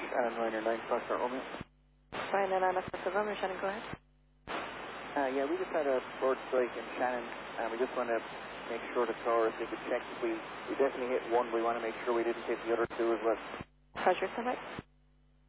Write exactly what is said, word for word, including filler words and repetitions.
Shannon Ryder nine Foxtrot Romeo. Ryan and Anna Foxtrot Romeo, Shannon, go ahead. Uh, yeah, we just had a bird strike in Shannon, and we just want to make sure the tower, if they could check if we, we definitely hit one, we want to make sure we didn't hit the other two as well. Roger, come back.